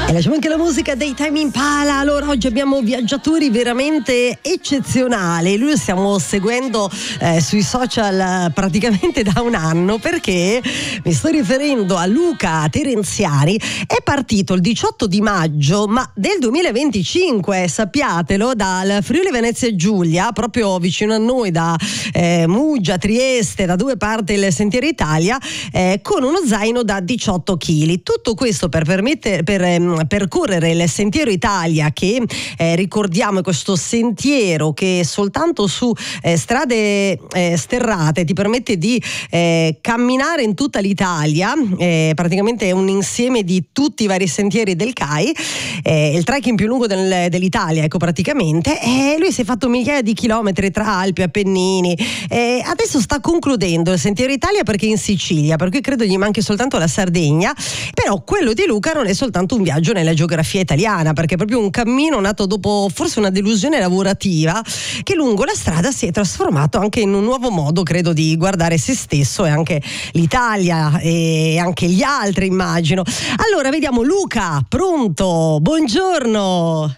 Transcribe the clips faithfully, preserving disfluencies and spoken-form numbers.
E lasciamo anche la musica dei Tame Impala. Allora, oggi abbiamo viaggiatori veramente eccezionali. Lui lo stiamo seguendo eh, sui social praticamente da un anno, perché mi sto riferendo a Luca Terenziani. È partito il diciotto di maggio ma del duemilaventicinque, sappiatelo, dal Friuli Venezia Giulia, proprio vicino a noi, da eh, Muggia, Trieste, da dove parte il Sentiero Italia, eh, con uno zaino da diciotto chili. Tutto questo per permettere per ehm, percorrere il Sentiero Italia, che eh, ricordiamo è questo sentiero che soltanto su eh, strade eh, sterrate ti permette di eh, camminare in tutta l'Italia. Eh, praticamente è un insieme di tutti i vari sentieri del C A I, eh, il trekking più lungo del, dell'Italia, ecco, praticamente. E lui si è fatto migliaia di chilometri tra Alpi, Appennini, e adesso sta concludendo il Sentiero Italia perché è in Sicilia, per cui credo gli manchi soltanto la Sardegna. Però quello di Luca non è soltanto un viaggio nella geografia italiana, perché è proprio un cammino nato dopo forse una delusione lavorativa, che lungo la strada si è trasformato anche in un nuovo modo, credo, di guardare se stesso e anche l'Italia e anche gli altri, immagino. Allora vediamo Luca, pronto? Buongiorno.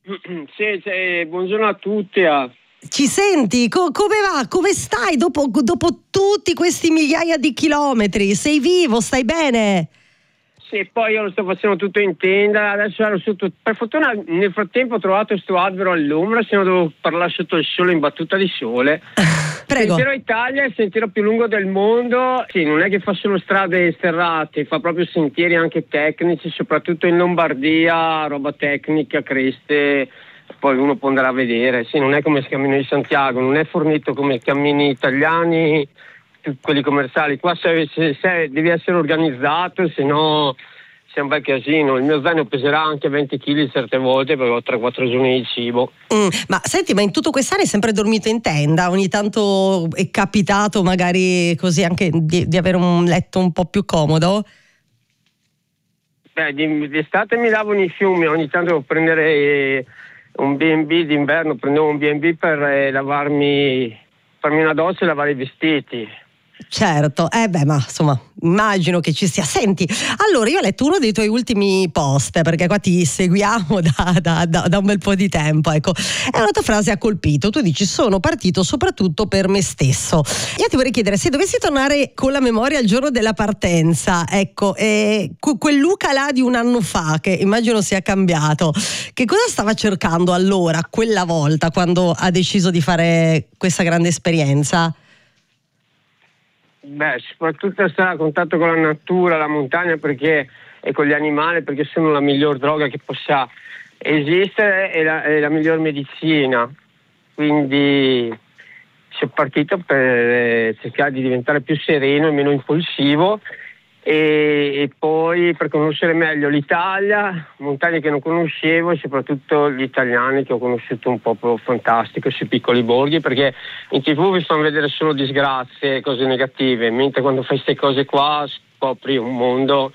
Sì, sì, buongiorno a tutti. Ci senti? Co- come va? Come stai dopo, dopo tutti questi migliaia di chilometri? Sei vivo? Stai bene? Sì, poi io lo sto facendo tutto in tenda, adesso ero sotto, per fortuna nel frattempo ho trovato questo albero all'ombra, se no devo parlare sotto il sole, in battuta di sole. Prego. Il Sentiero Italia è il sentiero più lungo del mondo, sì, non è che fa solo strade sterrate, fa proprio sentieri anche tecnici, soprattutto in Lombardia, roba tecnica, creste, poi uno può andare a vedere. Sì, non è come il cammino di Santiago, non è fornito come i cammini italiani, quelli commerciali. Qua se, se, se devi essere organizzato, se no c'è un bel casino. Il mio zaino peserà anche venti chili certe volte, perché ho tre quattro giorni di cibo. Mm, ma senti, ma in tutto quest'anno hai sempre dormito in tenda? Ogni tanto è capitato magari così anche di, di avere un letto un po' più comodo? Beh, di, d'estate mi lavo nei fiumi, ogni tanto devo prendere un bi e bi d'inverno, prendevo un bi e bi per eh, lavarmi, farmi una doccia e lavare i vestiti. Certo, eh beh, ma insomma, immagino che ci sia. Senti, allora io ho letto uno dei tuoi ultimi post, perché qua ti seguiamo da, da, da, da un bel po' di tempo, ecco, e una tua frase ha colpito. Tu dici: sono partito soprattutto per me stesso. Io ti vorrei chiedere, se dovessi tornare con la memoria al giorno della partenza, ecco, eh, quel Luca là di un anno fa, che immagino sia cambiato, che cosa stava cercando allora, quella volta, quando ha deciso di fare questa grande esperienza? Beh, soprattutto stare a contatto con la natura, la montagna, perché e con gli animali, perché sono la miglior droga che possa esistere e la, è la miglior medicina. Quindi sono partito per eh, cercare di diventare più sereno e meno impulsivo, e, e poi per conoscere meglio l'Italia, montagne che non conoscevo, e soprattutto gli italiani, che ho conosciuto un popolo fantastico sui piccoli borghi, perché in tv vi fanno vedere solo disgrazie e cose negative, mentre quando fai queste cose qua scopri un mondo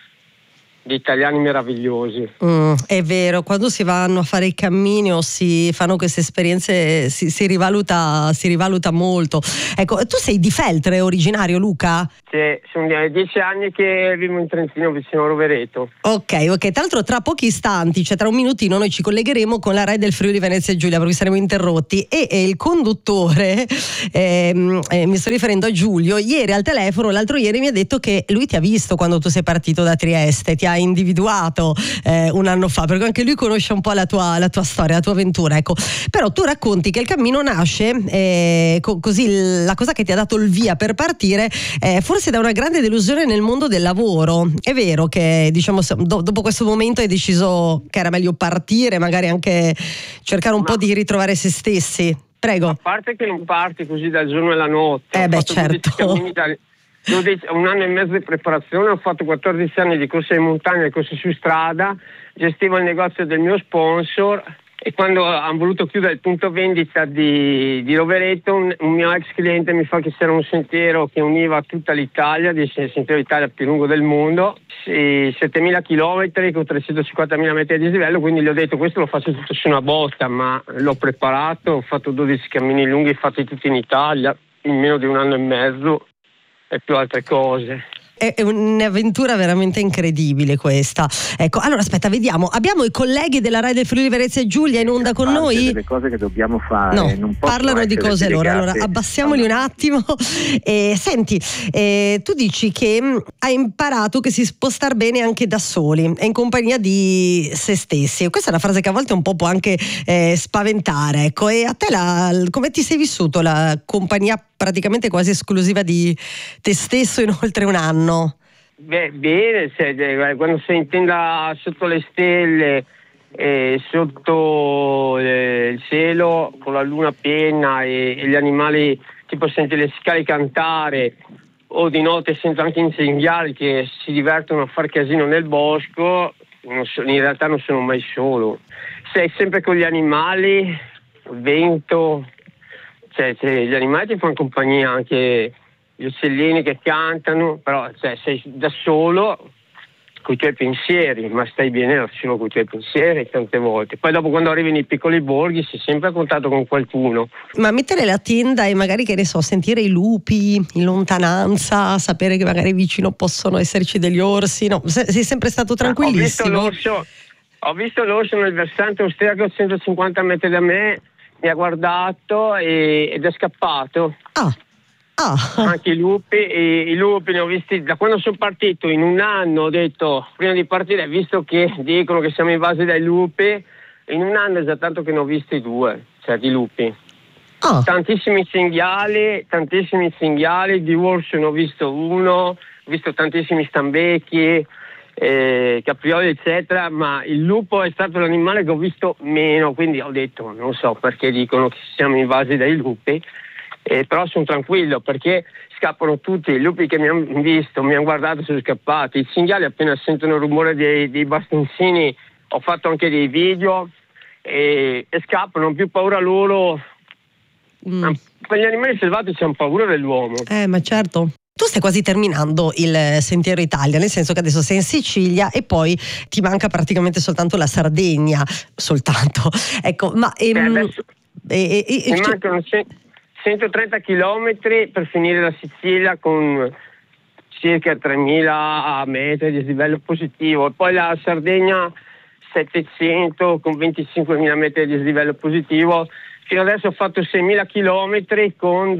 di italiani meravigliosi. Mm, è vero, quando si vanno a fare i cammini o si fanno queste esperienze si, si rivaluta si rivaluta molto. Ecco, tu sei di Feltre originario, Luca? Sì, sono dieci anni che vivo in Trentino, vicino a Rovereto. Ok, ok. Tra l'altro tra pochi istanti, cioè tra un minutino, noi ci collegheremo con la Rai del Friuli Venezia Giulia, perché saremo interrotti, e, e il conduttore, ehm, eh, mi sto riferendo a Giulio, ieri al telefono, l'altro ieri mi ha detto che lui ti ha visto quando tu sei partito da Trieste, ti ha individuato eh, un anno fa, perché anche lui conosce un po' la tua, la tua storia, la tua avventura, ecco. Però tu racconti che il cammino nasce eh, co- così, la cosa che ti ha dato il via per partire eh, forse da una grande delusione nel mondo del lavoro. È vero che, diciamo, do- dopo questo momento hai deciso che era meglio partire, magari anche cercare un Ma... po' di ritrovare se stessi? Prego. A parte che non parti così dal giorno alla notte. Eh ho beh, fatto certo. dodici da, dodici, un anno e mezzo di preparazione, ho fatto quattordici anni di corse in montagna e corse su strada, gestivo il negozio del mio sponsor, e quando hanno voluto chiudere il punto vendita di, di Rovereto, un, un mio ex cliente mi fa che c'era un sentiero che univa tutta l'Italia, il sentiero d'Italia più lungo del mondo, sì, settemila chilometri con trecentocinquantamila metri di dislivello, quindi gli ho detto: questo lo faccio tutto su una botta, ma l'ho preparato, ho fatto dodici cammini lunghi fatti tutti in Italia in meno di un anno e mezzo e più altre cose. È un'avventura veramente incredibile questa. Ecco, allora aspetta, vediamo. Abbiamo i colleghi della Rai del Friuli Venezia Giulia in onda con noi. Le cose che dobbiamo fare no, non parlano di cose loro. Allora abbassiamoli un attimo. Eh, senti, eh, tu dici che mh, hai imparato che si può star bene anche da soli e in compagnia di se stessi. Questa è una frase che a volte un po' può anche eh, spaventare. Ecco, e a te la, come ti sei vissuto la compagnia praticamente quasi esclusiva di te stesso in oltre un anno? Beh, bene, cioè, quando sei in tenda sotto le stelle, eh, sotto eh, il cielo, con la luna piena e, e gli animali, tipo senti le scale cantare, o di notte sento anche i cinghiali che si divertono a far casino nel bosco, non so, in realtà non sono mai solo. Sei sempre con gli animali, il vento. Cioè, cioè, gli animali ti fanno compagnia, anche gli uccellini che cantano, però cioè, sei da solo con i tuoi pensieri, ma stai bene da solo con i tuoi pensieri tante volte. Poi dopo, quando arrivi nei piccoli borghi, sei sempre a contatto con qualcuno. Ma mettere la tenda e magari, che ne so, sentire i lupi in lontananza, sapere che magari vicino possono esserci degli orsi, no? Sei sempre stato tranquillissimo? Ho visto l'orso, ho visto l'orso nel versante austriaco a centocinquanta metri da me. Mi ha guardato e, ed è scappato. Ah. Ah. Anche i lupi, e, i lupi ne ho visti da quando sono partito. In un anno ho detto, prima di partire, visto che dicono che siamo invasi dai lupi, in un anno è già tanto che ne ho visti due, cioè di lupi. Ah. Tantissimi cinghiali, tantissimi cinghiali, di orso ne ho visto uno, ho visto tantissimi stambecchi, Eh, caprioli eccetera, ma il lupo è stato l'animale che ho visto meno, quindi ho detto non so perché dicono che siamo invasi dai lupi, eh, però sono tranquillo perché scappano tutti. I lupi che mi hanno visto, mi hanno guardato, sono scappati. I cinghiali appena sentono il rumore dei, dei bastoncini, ho fatto anche dei video, e, e scappano, hanno più paura loro. Mm. Per gli animali selvatici hanno paura dell'uomo. Eh ma certo. Tu stai quasi terminando il Sentiero Italia, nel senso che adesso sei in Sicilia e poi ti manca praticamente soltanto la Sardegna, soltanto. Ecco, ma ehm, eh, adesso e, e, mi e, mancano centotrenta chilometri per finire la Sicilia con circa tremila metri di dislivello positivo, e poi la Sardegna settecento con venticinquemila metri di dislivello positivo. Fino adesso ho fatto seimila chilometri con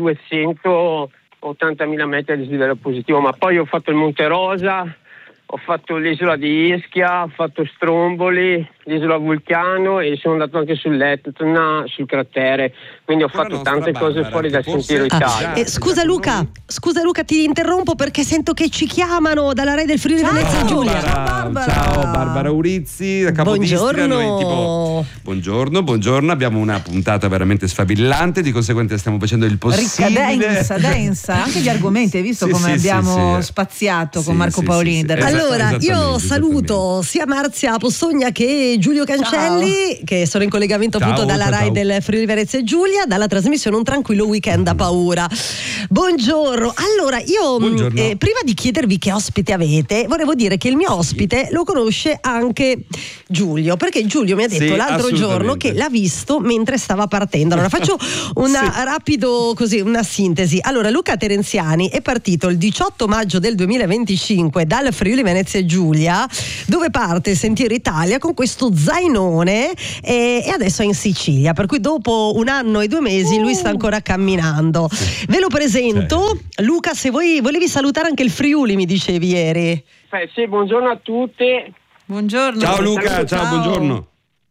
duecentottantamila metri di dislivello positivo, ma poi ho fatto il Monte Rosa, ho fatto l'isola di Ischia, ho fatto Stromboli, l'isola Vulcano e sono andato anche sull'Etna, sul cratere, quindi ho fatto tante cose fuori dal Sentiero Italia. Ah, eh, scusa Luca, scusa Luca, ti interrompo perché sento che ci chiamano dalla Rai del Friuli Venezia Giulia. Ciao Barbara. Ciao Barbara Urizzi, da Capodistria. Noi tipo buongiorno, buongiorno, abbiamo una puntata veramente sfavillante, di conseguenza stiamo facendo il possibile. Ricca, densa, densa, anche gli argomenti, hai visto sì, come sì, abbiamo sì, spaziato sì, con Marco sì, Paolini. Sì, sì. Allora, io saluto sia Marzia Postogna che Giulio Cancelli, ciao, che sono in collegamento appunto ciao, dalla ciao, Rai ciao. del Friuli Venezia Giulia, dalla trasmissione Un tranquillo weekend a paura. Buongiorno. Allora, io Buongiorno. Eh, prima di chiedervi che ospite avete, volevo dire che il mio ospite lo conosce anche Giulio, perché Giulio mi ha detto sì, l'altro giorno che l'ha visto mentre stava partendo. Allora faccio una sì. rapido così, una sintesi. Allora, Luca Terenziani è partito il diciotto maggio del duemilaventicinque dal Friuli Venezia Giulia, dove parte il Sentiero Italia con questo zainone, e, e adesso è in Sicilia, per cui dopo un anno e due mesi lui sta ancora camminando. Sì. Ve lo presento, sì. Luca, se voi volevi salutare anche il Friuli, mi dicevi ieri. Eh, sì, buongiorno a tutti. Buongiorno. Ciao Luca, saluto, ciao, ciao, buongiorno.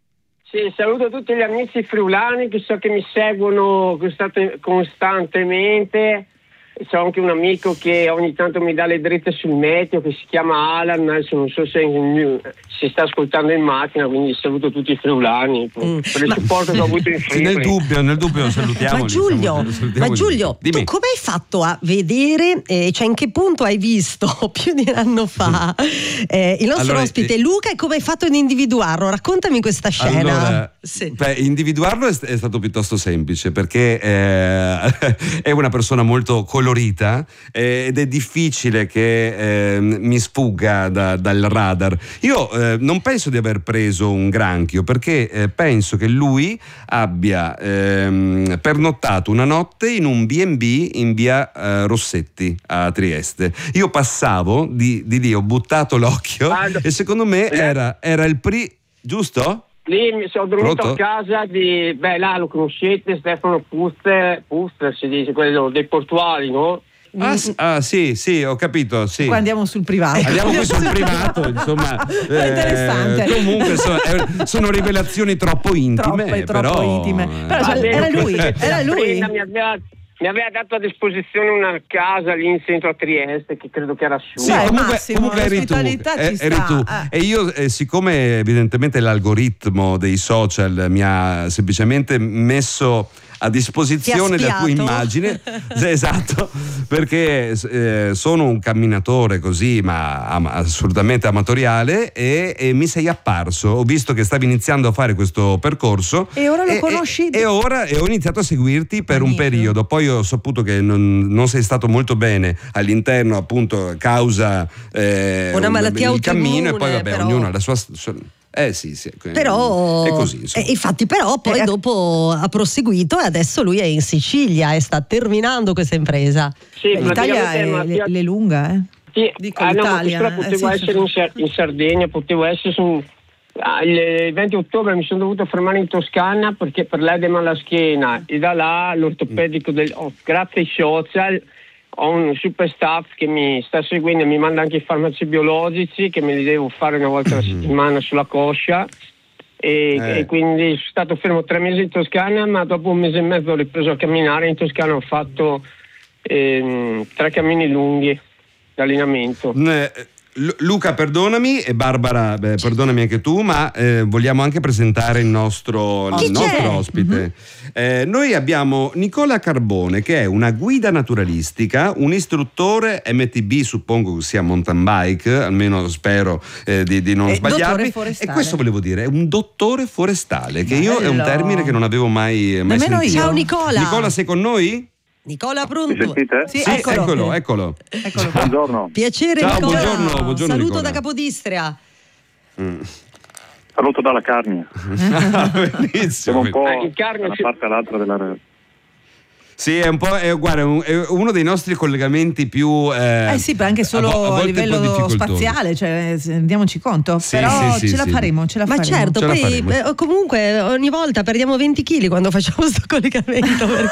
Sì, saluto tutti gli amici friulani che so che mi seguono costate, costantemente. C'è anche un amico che ogni tanto mi dà le dritte sul meteo, che si chiama Alan, adesso non so se si sta ascoltando in macchina, quindi saluto tutti i friulani mm. per il ma, supporto che ho avuto in Friuli. Nel dubbio, nel dubbio salutiamo. Ma Giulio, ma Giulio tu come hai fatto a vedere, eh, cioè in che punto hai visto più di un anno fa eh, il nostro allora, ospite eh, Luca, e come hai fatto ad individuarlo? Raccontami questa scena. Allora, sì. beh, individuarlo è, è stato piuttosto semplice, perché eh, è una persona molto collegata colorita eh, ed è difficile che eh, mi sfugga da, dal radar. Io eh, non penso di aver preso un granchio, perché eh, penso che lui abbia ehm, pernottato una notte in un B and B in via eh, Rossetti a Trieste. Io passavo di, di lì, ho buttato l'occhio ah, e secondo me era, era il pri... giusto? Lì mi sono dormito Pronto? a casa di, beh là lo conoscete, Stefano Puster, Puster si dice, quello dei portuali, no? Ah, ah sì, sì, ho capito, sì. Poi andiamo sul privato. Andiamo qui sul privato, insomma. È interessante. Eh, comunque sono, sono rivelazioni troppo intime. Troppe, troppo però, intime. Però Va bene, era lui, era lui. Mi aveva, mi aveva dato a disposizione una casa lì in centro a Trieste, che credo che era sua. Sì, Beh, comunque, Massimo, comunque eri tu, l'ospitalità eh, ci eri sta, tu. eh. E io eh, siccome evidentemente l'algoritmo dei social mi ha semplicemente messo a disposizione la tua immagine, esatto, perché eh, sono un camminatore così, ma am- assolutamente amatoriale, e, e mi sei apparso. Ho visto che stavi iniziando a fare questo percorso e ora lo e, conosci e, e ora e ho iniziato a seguirti per Magnifico. un periodo. Poi ho saputo che non, non sei stato molto bene all'interno, appunto, causa eh, una malattia un, il cammino, e poi vabbè, però... ognuno ha la sua, sua Eh sì, sì, però è così. Eh, infatti, però poi eh, dopo ha proseguito e adesso lui è in Sicilia e sta terminando questa impresa. Sì, Beh, l'Italia è, praticamente, le, le lunga, eh. Sì, Dico ah, no, ma l'Italia, questa potevo eh, sì, essere sì. in, Sar- in Sardegna, potevo essere su, ah, il venti ottobre mi sono dovuto fermare in Toscana perché per l'edema alla schiena, e da là l'ortopedico del, oh, grazie ai social ho un super staff che mi sta seguendo e mi manda anche i farmaci biologici che me li devo fare una volta alla settimana sulla coscia. E, Eh. e quindi sono stato fermo tre mesi in Toscana, ma dopo un mese e mezzo ho ripreso a camminare. In Toscana ho fatto ehm, tre cammini lunghi d'allenamento. Eh, Lu- Luca, perdonami, e Barbara, beh, perdonami anche tu, ma eh, vogliamo anche presentare il nostro, il Chi nostro c'è? ospite. Mm-hmm. Eh, noi abbiamo Nicola Carbone, che è una guida naturalistica, un istruttore M T B, suppongo che sia mountain bike, almeno spero eh, di, di non E sbagliarmi. dottore forestale. E questo volevo dire, è un dottore forestale, che io è un Bello. termine che non avevo mai, mai Nemmeno sentito. io. Ciao Nicola. Nicola, sei con noi? Nicola, Mi pronto? sentite? Sì, Sì, eccolo. eccolo, eccolo. Eccolo. Buongiorno. Piacere, Ciao, Nicola. buongiorno, buongiorno, Saluto Nicola. da Capodistria. Saluto dalla Carnia. Bellissimo. Siamo un po' Ah, il Carnia da una ci- parte all'altra della. Sì, è un po', è, guarda, è un- è uno dei nostri collegamenti più eh, Eh sì, ma anche solo a, vo- a a, volte un po' livello difficoltosi. spaziale, cioè, se- rendiamoci conto. Sì, Però sì, sì, ce la sì. faremo, ce la Ma faremo. certo, Ce la poi faremo. eh, comunque ogni volta perdiamo venti chili quando facciamo questo collegamento. Per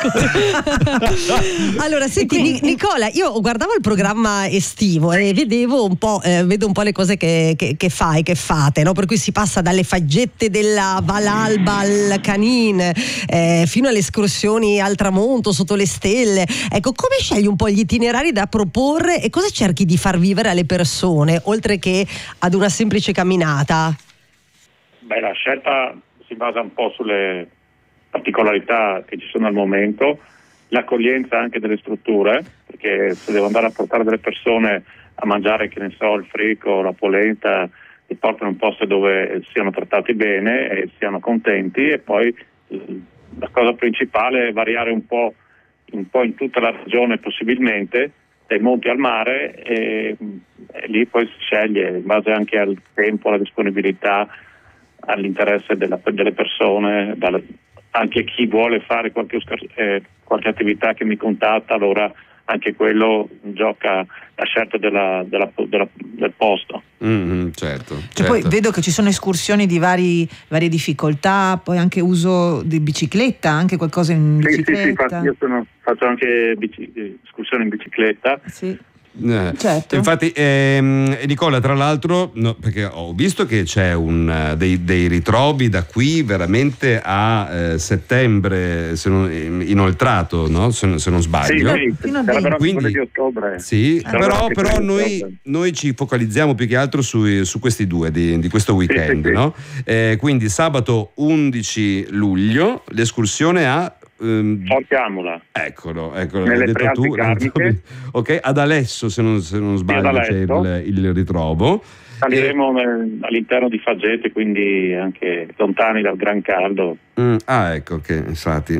cui... allora, senti, Ni- Nicola, io guardavo il programma estivo e vedevo un po', eh, vedo un po' le cose che, che, che fai, che fate, no? Per cui si passa dalle faggette della Valalba al Canin, eh, fino alle escursioni al tramonto sotto le stelle. Ecco, come scegli un po' gli itinerari da proporre e cosa cerchi di far vivere alle persone, oltre che ad una semplice camminata? Beh, la scelta si basa un po' sulle particolarità che ci sono al momento, l'accoglienza anche delle strutture, perché se devo andare a portare delle persone a mangiare, che ne so, il frico, la polenta, li porto in un posto dove siano trattati bene e siano contenti, e poi la cosa principale è variare un po' un po' in tutta la regione possibilmente, dai monti al mare, e, e lì poi si sceglie in base anche al tempo, alla disponibilità, all'interesse della, delle persone, dal, anche chi vuole fare qualche, eh, qualche attività che mi contatta, allora anche quello gioca la scelta della, della, della, del posto. Mm-hmm, certo, Cioè, certo. poi vedo che ci sono escursioni di vari, varie difficoltà, poi anche uso di bicicletta, anche qualcosa in Sì, sì, sì, bicicletta. infatti io sono, faccio anche bici, escursioni in bicicletta. Sì. Eh, Certo. Infatti, ehm, Nicola, tra l'altro, no, perché ho visto che c'è un, eh, dei, dei ritrovi da qui veramente a eh, settembre, se non, inoltrato, no? se, non- se non Sì, sbaglio. sì, Fino a sarebbero Quindi- quelle di ottobre. Sì, Sarebbero però, anche però quelle di noi, ottobre. noi ci focalizziamo più che altro su, su questi due di, di questo weekend, sì, sì. no? Eh, quindi sabato undici luglio l'escursione a ehm, Forte Amula. eccolo, eccolo, Nelle l'hai detto Prealpi tu. Carniche. Ok, ad Alesso se non, se non sbaglio ad c'è Alesso. il, il ritrovo. saliremo nel, all'interno di Fagete, quindi anche lontani dal gran caldo. Mm, ah, ecco, che infatti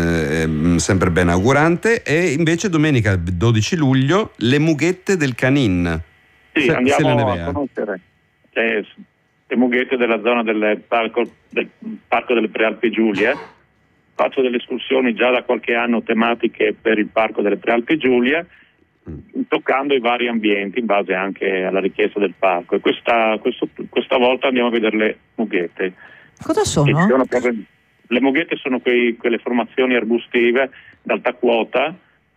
è sempre ben augurante. E invece domenica dodici luglio le Mughette del Canin. Sì, Se, andiamo se a conoscere le, le Mughette della zona del parco, del parco delle Prealpi Giulie. Faccio delle escursioni già da qualche anno tematiche per il parco delle Prealpi Giulie, toccando i vari ambienti in base anche alla richiesta del parco, e questa, questo, questa volta andiamo a vedere le Mughette. Cosa sono? sono proprio, le Mughette sono quei, quelle formazioni arbustive d'alta quota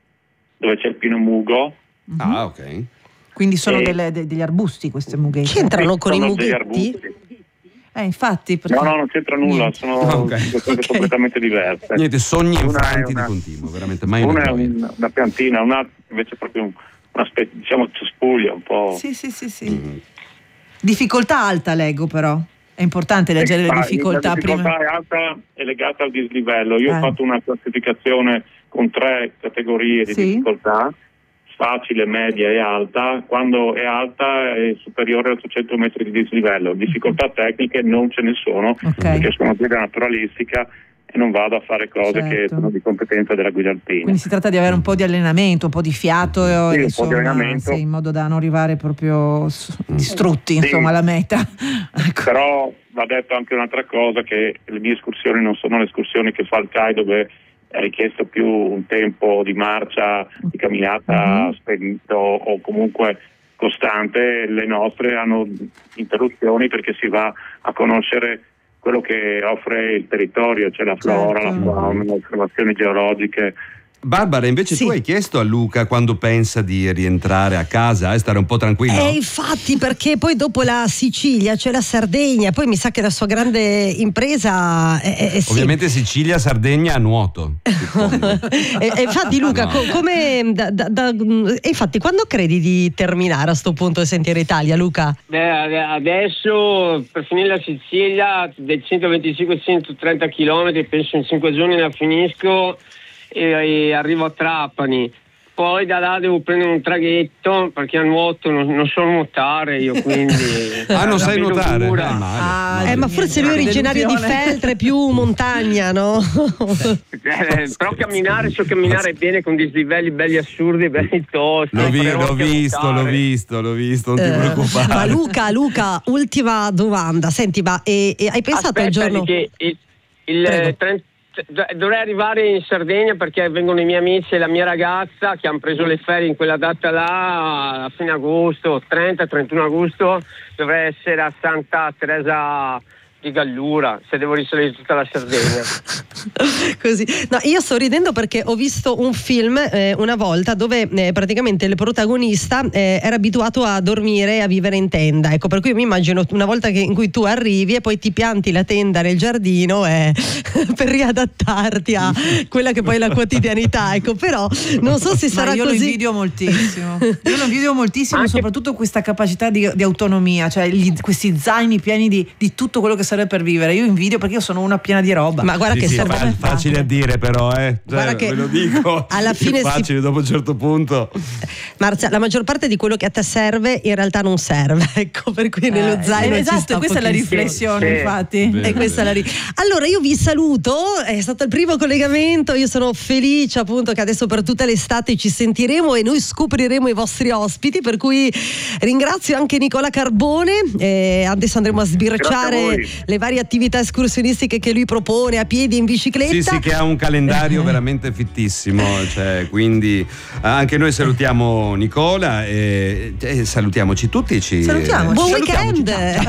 dove c'è il pino mugo. Mm-hmm. Ah, ok. Quindi sono E... delle, de, degli arbusti queste Mughette. C'entrano con i Sono degli Mughetti? arbusti. Eh, infatti. Perché... No, no, non c'entra nulla, Niente. sono Okay. due cose Okay. completamente diverse. Niente, sogni Una infanti è una- di continuo, veramente mai Una è una gioia. un- una piantina, una invece è proprio un, una specie, diciamo, cespuglia un po'. Sì, sì, sì, sì. Mm. Difficoltà alta, leggo però. È importante leggere le Ah, difficoltà, la difficoltà prima. è alta e legata al dislivello. Io Eh. ho fatto una classificazione con tre categorie di Sì. difficoltà: facile, media e alta. Quando è alta è superiore a ottocento metri di dislivello. Difficoltà tecniche non ce ne sono, Ok. perché sono guida naturalistica e non vado a fare cose che Certo. sono di competenza della guida alpina. Quindi si tratta di avere un po' di allenamento, un po' di fiato, Sì, e, un po' di insomma, allenamento. sì, in modo da non arrivare proprio s- distrutti, insomma, alla meta. Ecco. Però va detto anche un'altra cosa, che le mie escursioni non sono le escursioni che fa il C A I, dove è richiesto più un tempo di marcia, di camminata Mhm. spedito o comunque costante. Le nostre hanno interruzioni perché si va a conoscere quello che offre il territorio, cioè la flora, Certo. la fauna, le osservazioni geologiche. Barbara, invece Sì. tu hai chiesto a Luca quando pensa di rientrare a casa e stare un po' tranquillo? Eh, infatti, perché poi dopo la Sicilia c'è la Sardegna, poi mi sa che la sua grande impresa è, è sì. Ovviamente Sicilia, Sardegna a nuoto. suppongo. e, e infatti Luca, No. co- come da, da- da- e infatti quando credi di terminare a sto punto di Sentiero Italia, Luca? Beh, adesso per finire la Sicilia dai centoventicinque centotrenta chilometri, penso in cinque giorni la finisco e, e arrivo a Trapani. Poi da là devo prendere un traghetto perché a nuoto non, non so nuotare io, quindi Ah, non la sai vedo nuotare? dura. Eh, male, Ah, male. Eh, ma forse lui è originario di Delusione. Feltre, più montagna, no? Eh, però camminare, so camminare bene con dislivelli belli assurdi, belli tosti. L'ho, vi- Faremo l'ho anche visto, l'ho nuotare. visto, l'ho visto, non ti Eh, preoccupare. ma Luca, Luca, ultima domanda. Senti, ma e, e hai pensato Aspetta, al giorno? che il, il Prego. trenta dovrei arrivare in Sardegna perché vengono i miei amici e la mia ragazza che hanno preso le ferie in quella data là a fine agosto, trenta trentuno agosto. Dovrei essere a Santa Teresa di Gallura, se devo risalire tutta la Sardegna. Così. No, io sto ridendo perché ho visto un film eh, una volta dove eh, praticamente il protagonista eh, era abituato a dormire e a vivere in tenda, ecco, per cui mi immagino una volta che, in cui tu arrivi e poi ti pianti la tenda nel giardino eh, per riadattarti a quella che poi è la quotidianità, ecco, però non so se sarà Ma io così. lo invidio moltissimo. Io lo invidio moltissimo, Anche- soprattutto questa capacità di, di autonomia, cioè gli- questi zaini pieni di, di tutto quello che serve per vivere. Io invidio perché io sono una piena di roba. Ma guarda Sì, che sì, serve. fa- facile a dire però, eh. Cioè, Guarda che ve lo dico. alla fine è si- facile dopo un certo punto. Marzia, la maggior parte di quello che a te serve in realtà non serve, ecco, per cui nello Eh, zaino ci esatto, sta questa è la pochissimo. riflessione, Sì, sì. infatti. Bene. E questa è la ri- allora io vi saluto, è stato il primo collegamento, io sono felice appunto che adesso per tutta l'estate ci sentiremo e noi scopriremo i vostri ospiti, per cui ringrazio anche Nicola Carbone, eh, adesso andremo a Grazie a sbirciare voi. le varie attività escursionistiche che lui propone a piedi e in bicicletta. Sì, sì, che ha un calendario veramente fittissimo, cioè, quindi anche noi salutiamo Nicola e, e salutiamoci tutti. Ci, Salutiamoci. Buon salutiamoci.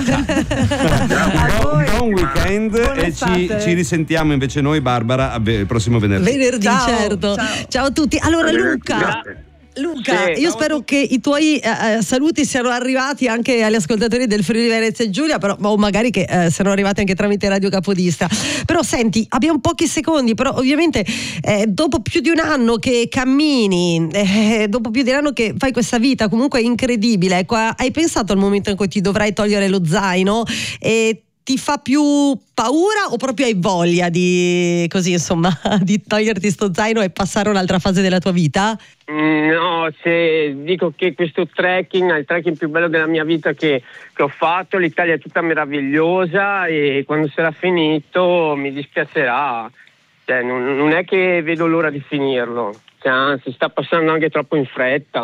weekend! A Buon, voi. buon weekend Buona e ci, estate. ci risentiamo invece noi, Barbara, a ve- il prossimo venerdì. Venerdì, Ciao, certo. ciao. Ciao a tutti. Allora Arrivederci, Luca, grazie. Luca, Sì. io spero che i tuoi eh, eh, saluti siano arrivati anche agli ascoltatori del Friuli Venezia Giulia, però o magari che eh, siano arrivati anche tramite Radio Capodistra. Però senti, abbiamo pochi secondi, però ovviamente eh, dopo più di un anno che cammini, eh, dopo più di un anno che fai questa vita comunque incredibile, ecco, hai pensato al momento in cui ti dovrai togliere lo zaino e ti fa più paura o proprio hai voglia di così insomma di toglierti sto zaino e passare un'altra fase della tua vita? No, se dico che questo trekking è il trekking più bello della mia vita che, che ho fatto, l'Italia è tutta meravigliosa e quando sarà finito mi dispiacerà, cioè, non, non è che vedo l'ora di finirlo, cioè, anzi sta passando anche troppo in fretta.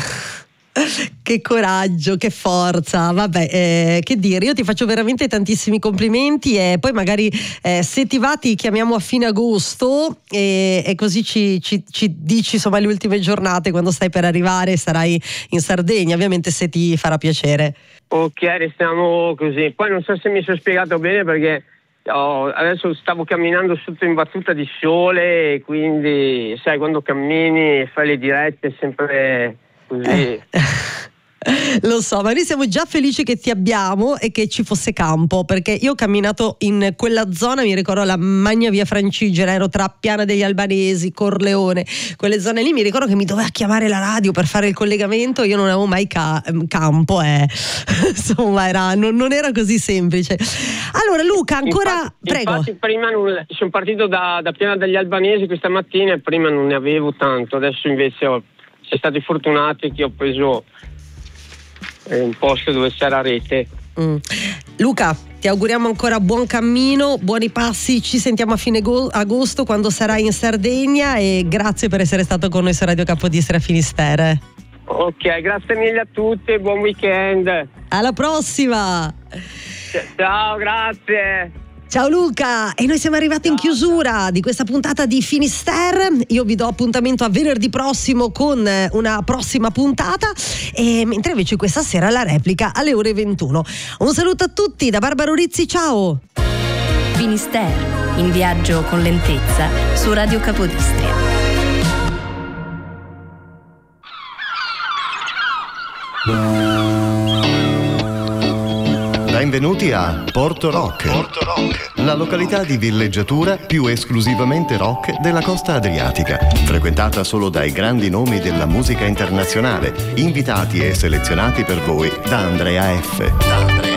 Che coraggio, che forza, vabbè, eh, che dire, io ti faccio veramente tantissimi complimenti e poi magari eh, se ti va ti chiamiamo a fine agosto e, e così ci, ci, ci dici insomma le ultime giornate quando stai per arrivare, sarai in Sardegna, ovviamente se ti farà piacere. Ok, restiamo così, poi non so se mi sono spiegato bene perché oh, adesso stavo camminando sotto imbattuta di sole e quindi sai quando cammini e fai le dirette è sempre... così. Eh. Lo so, ma noi siamo già felici che ti abbiamo e che ci fosse campo, perché io ho camminato in quella zona, mi ricordo la Magna Via Francigena, ero tra Piana degli Albanesi, Corleone, quelle zone lì, mi ricordo che mi doveva chiamare la radio per fare il collegamento, io non avevo mai ca- campo, eh. Insomma era, non, non era così semplice. Allora Luca, ancora, infatti, prego. Infatti prima non, sono partito da, da Piana degli Albanesi questa mattina e prima non ne avevo tanto, adesso invece ho, siete stati fortunati che ho preso un posto dove c'era rete. Mm. Luca, ti auguriamo ancora buon cammino, buoni passi, ci sentiamo a fine go- agosto quando sarai in Sardegna e grazie per essere stato con noi su Radio Capodistria Finisterre. Ok, grazie mille a tutti e buon weekend. Alla prossima. Ciao, grazie. Ciao Luca, e noi siamo arrivati in chiusura di questa puntata di Finisterre. Io vi do appuntamento a venerdì prossimo con una prossima puntata, e mentre invece questa sera la replica alle ore ventuno. Un saluto a tutti da Barbara Rizzi, ciao. Finisterre, in viaggio con lentezza su Radio Capodistria. Benvenuti a Porto Rock, Porto Rock, la località di villeggiatura più esclusivamente rock della costa adriatica, frequentata solo dai grandi nomi della musica internazionale, invitati e selezionati per voi da Andrea F. Da Andrea